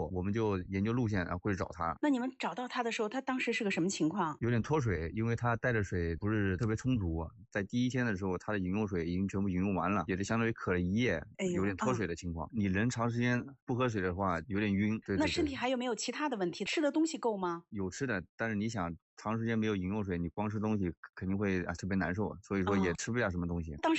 我们就研究路线，然后过去找他。 那你们找到他的时候，他当时是个什么情况？ 有点脱水，因为他带的水不是特别充足，在第一天的时候，他的饮用水已经全部饮用完了，也是相当于渴了一夜， 哎呦， 有点脱水的情况。你人长时间不喝水的话，有点晕。对那对对， 身体还有没有其他的问题？吃的东西够吗？ 有吃的，但是你想长时间没有饮用水，你光吃东西肯定会特别难受，所以说也哦， 吃不下什么东西。 当时